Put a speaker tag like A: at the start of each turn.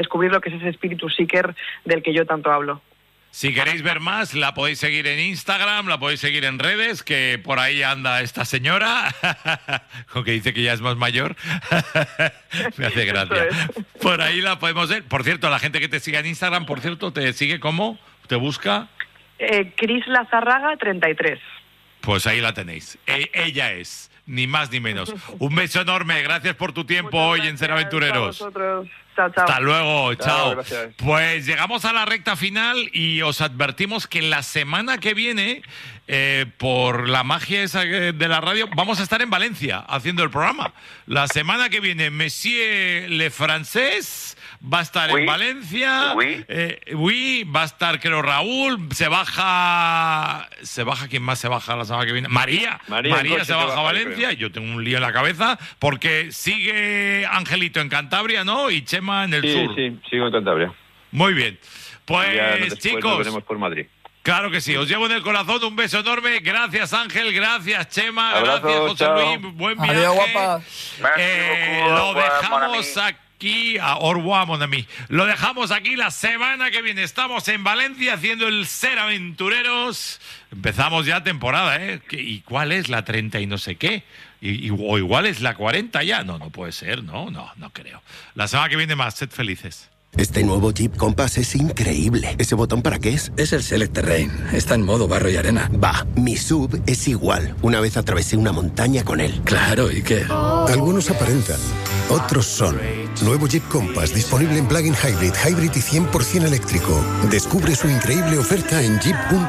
A: descubrir lo que es ese espíritu seeker del que yo tanto hablo.
B: Si queréis ver más, la podéis seguir en Instagram, la podéis seguir en redes, que por ahí anda esta señora, aunque dice que ya es más mayor. Me hace gracia. Por ahí la podemos ver. Por cierto, la gente que te sigue en Instagram, por cierto, ¿te sigue cómo? ¿Te busca?
A: Cris Lazarraga 33.
B: Pues ahí la tenéis. Ella es, ni más ni menos. Un beso enorme, gracias por tu tiempo hoy en Ser Aventureros.
A: Chao, chao.
B: Hasta luego, chao.
C: Gracias.
B: Pues llegamos a la recta final y os advertimos que la semana que viene, por la magia esa de la radio, vamos a estar en Valencia haciendo el programa. La semana que viene, Monsieur Le Français va a estar en Valencia. Oui, va a estar, creo, Raúl. Se baja, ¿quién más se baja la semana que viene? María se baja a Valencia.
C: Creo.
B: Yo tengo un lío en la cabeza porque sigue Angelito en Cantabria, ¿no? Y Chema en el sur.
C: Sí, sigo en Cantabria.
B: Muy bien. Pues,
C: Después
B: chicos,
C: nos veremos por Madrid.
B: claro que sí, os llevo en el corazón, un beso enorme. Gracias, Ángel, gracias, Chema,
C: Abrazo,
B: gracias, José
C: chao.
B: Luis, buen viaje.
D: Adiós, guapa.
B: Lo dejamos aquí, au revoir, mon ami. Lo dejamos aquí la semana que viene. Estamos en Valencia haciendo el Ser Aventureros. Empezamos ya temporada, ¿eh? ¿Y cuál es la 30 y no sé qué? O igual es la 40 ya. No puede ser, no creo. La semana que viene más, sed felices.
E: Este nuevo Jeep Compass es increíble. ¿Ese botón para qué es?
D: Es el Select Terrain. Está en modo barro y arena.
E: Va, mi SUV es igual. Una vez atravesé una montaña con él.
D: Claro, ¿y qué?
F: Algunos aparentan, otros son. Nuevo Jeep Compass disponible en plug-in hybrid y 100% eléctrico. Descubre su increíble oferta en jeep.com.